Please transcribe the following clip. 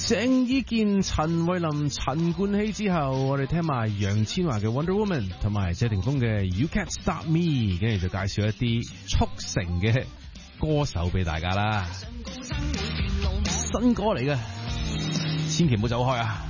鄭伊健、陳慧琳、陳冠希之後，我哋聽埋楊千嬅嘅 Wonder Woman 同埋謝霆鋒嘅 You Can't Stop Me， 跟住就介紹一啲速成嘅歌手俾大家啦。新歌嚟嘅，千祈唔好走開啊！